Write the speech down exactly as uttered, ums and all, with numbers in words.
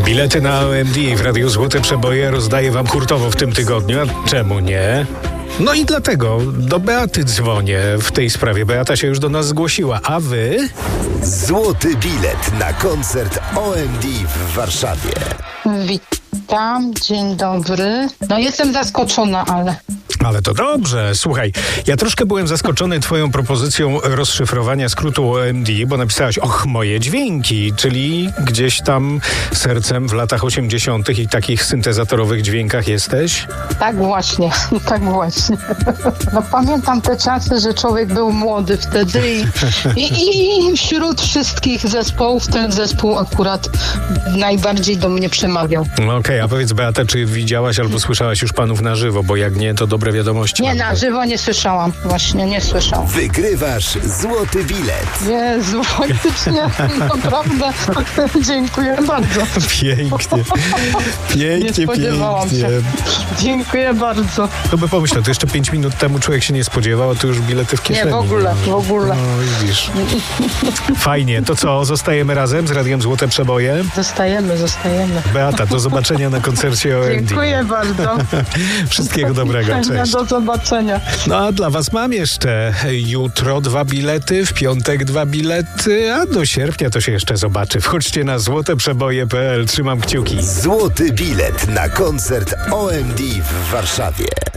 Bilety na O M D w Radiu Złote Przeboje rozdaję wam hurtowo w tym tygodniu, a czemu nie? No i dlatego do Beaty dzwonię w tej sprawie. Beata się już do nas zgłosiła, a wy? Złoty bilet na koncert O M D w Warszawie. Witam, dzień dobry. No jestem zaskoczona, ale... Ale to dobrze. Słuchaj, ja troszkę byłem zaskoczony twoją propozycją rozszyfrowania skrótu O M D, bo napisałaś och, moje dźwięki, czyli gdzieś tam sercem w latach osiemdziesiątych i takich syntezatorowych dźwiękach jesteś? Tak właśnie, tak właśnie. No pamiętam te czasy, że człowiek był młody wtedy i, i, i wśród wszystkich zespołów ten zespół akurat najbardziej do mnie przemawiał. Okej, okay, a powiedz Beata, czy widziałaś albo słyszałaś już panów na żywo, bo jak nie, to dobre wiadomości. Nie, na żywo nie słyszałam. Właśnie nie słyszałam. Wygrywasz złoty bilet. Jezu, faktycznie, naprawdę. Dziękuję bardzo. Pięknie. Pięknie, nie spodziewałam pięknie. się. Dziękuję bardzo. To by pomyślał, to jeszcze pięć minut temu człowiek się nie spodziewał, a tu już bilety w kieszeni. Nie, w ogóle, w ogóle. No widzisz. Fajnie. To co, zostajemy razem z Radiem Złote Przeboje? Zostajemy, zostajemy. Beata, do zobaczenia na koncercie O M D. Dziękuję bardzo. Wszystkiego dobrego. Cześć. Do zobaczenia. No a dla was mam jeszcze jutro dwa bilety, w piątek dwa bilety, a do sierpnia to się jeszcze zobaczy. Wchodźcie na złote przeboje kropka p l. Trzymam kciuki. Złoty bilet na koncert O M D w Warszawie.